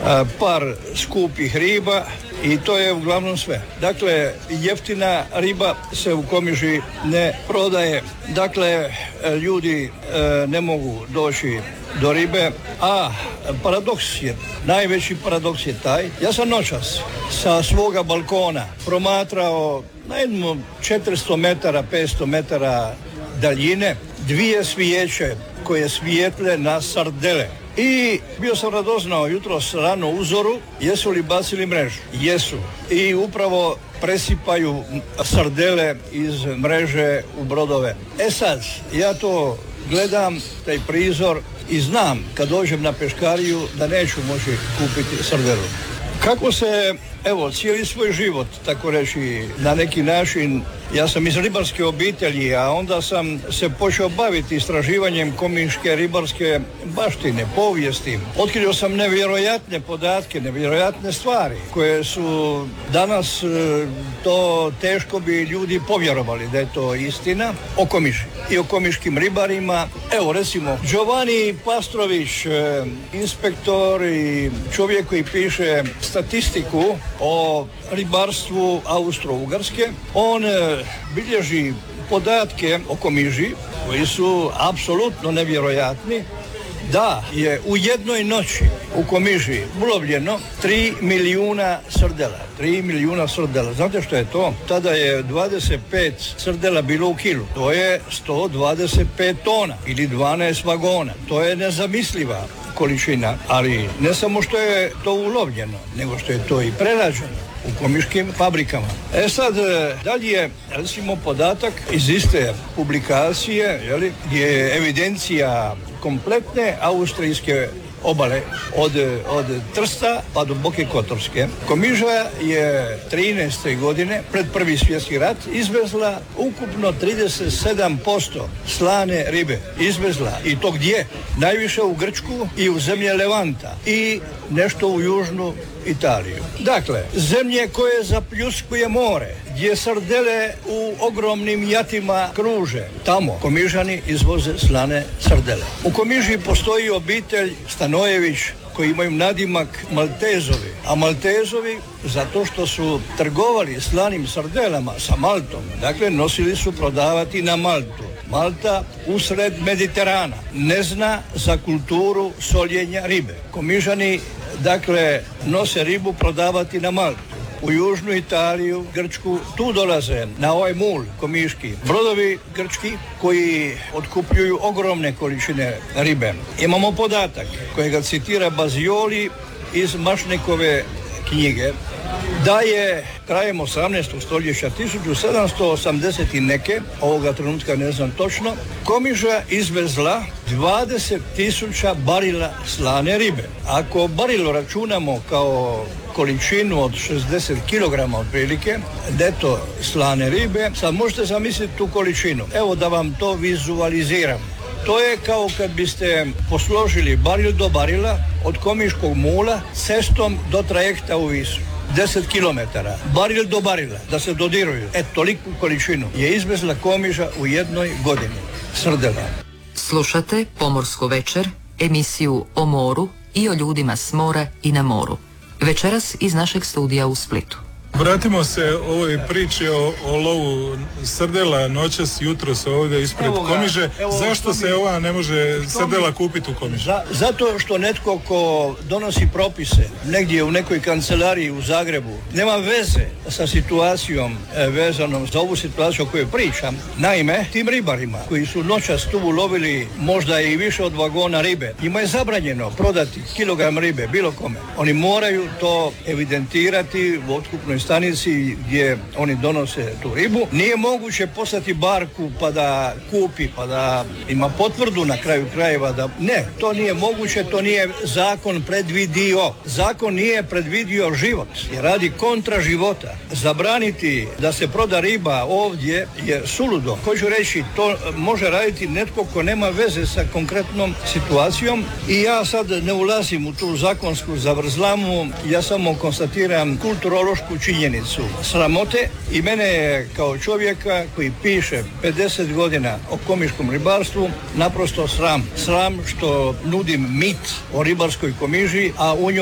par skupih riba i to je uglavnom sve. Dakle, jeftina riba se u Komiži ne prodaje. Dakle, ljudi ne mogu doći do ribe, a najveći paradoks je taj. Ja sam noćas sa svoga balkona promatrao na jednom 400 metara, 500 metara daljine 2 svijeće koje svijetle na sardele. I bio sam radoznao jutros rano u zoru, jesu li bacili mrežu? Jesu. I upravo presipaju sardele iz mreže u brodove. Sad, ja to gledam, taj prizor, i znam kad dođem na peškariju da neću moći kupiti sardelu. Kako se, cijeli svoj život, tako reći, na neki način, ja sam iz ribarske obitelji, a onda sam se počeo baviti istraživanjem komiške ribarske baštine, povijesti. Otkrio sam nevjerojatne podatke, nevjerojatne stvari, koje su danas, to teško bi ljudi povjerovali da je to istina, o Komiži i o komiškim ribarima. Recimo, Giovanni Pastrović, inspektor i čovjek koji piše statistiku o ribarstvu Austro-Ugarske, on bilježi podatke o Komiži koji su apsolutno nevjerojatni, da je u jednoj noći u Komiži ulovljeno 3 milijuna srdela. 3 milijuna srdela. Znate što je to? Tada je 25 srdela bilo u kilu. To je 125 tona ili 12 vagona. To je nezamisliva količina, ali ne samo što je to ulovljeno, nego što je to i prerađeno u komiškim fabrikama. Sad, dalje, recimo, podatak iz iste publikacije, gdje je evidencija kompletne austrijske obale od Trsta pa do Boke Kotorske. Komiža je 13. godine, pred Prvi svjetski rat, izvezla ukupno 37% slane ribe. Izvezla. I to gdje? Najviše u Grčku i u zemlje Levanta i nešto u južnu Italiju. Dakle, zemlje koje zapljuskuje more, gdje sardele u ogromnim jatima kruže, tamo Komižani izvoze slane sardele. U Komiži postoji obitelj Stanojević koji imaju nadimak Maltezovi, a Maltezovi zato što su trgovali slanim sardelama sa Maltom, dakle nosili su prodavati na Maltu. Malta usred Mediterana ne zna za kulturu soljenja ribe. Komižani, dakle, nose ribu prodavati na Maltu. U južnu Italiju, Grčku, tu dolaze na ovaj mul komiški brodovi grčki koji otkupljuju ogromne količine ribe. Imamo podatak kojega citira Bazioli iz Mašnikove knjige, da je krajem 18. stoljeća 1780 i neke, ovoga trenutka ne znam točno, Komiža izvezla 20.000 barila slane ribe. Ako barilo računamo kao količinu od 60 kg otprilike, neto slane ribe, sad možete zamisliti tu količinu. Evo da vam to vizualiziram. To je kao kad biste posložili baril do barila od komiškog mula cestom do trajekta u Visu. 10 km, baril do barila, da se dodiruju. Toliku količinu je izvezla Komiža u jednoj godini. Srdela. Slušate Pomorsku večer, emisiju o moru i o ljudima s mora i na moru. Večeras iz našeg studija u Splitu. Vratimo se ovoj priči o lovu srdela noćas, jutros ovdje ispred Komiže. Zašto se ova ne može srdela kupiti u Komiži? Zato što netko ko donosi propise negdje u nekoj kancelariji u Zagrebu nema veze sa situacijom vezanom za ovu situaciju o kojoj pričam. Naime, tim ribarima koji su noćas tu ulovili možda i više od vagona ribe, njima je zabranjeno prodati kilogram ribe bilo kome. Oni moraju to evidentirati u otkupnoj stanici gdje oni donose tu ribu. Nije moguće poslati barku pa da kupi, pa da ima potvrdu na kraju krajeva da... Ne, to nije moguće, to nije zakon predvidio. Zakon nije predvidio život, jer radi kontra života. Zabraniti da se proda riba ovdje je suludo. Hoću reći, to može raditi netko ko nema veze sa konkretnom situacijom i ja sad ne ulazim u tu zakonsku zavrzlamu, ja samo konstatiram kulturološku činjenicu sramote i mene je kao čovjeka koji piše 50 godina o komiškom ribarstvu naprosto sram. Sram što nudim mit o ribarskoj Komiži, a u njoj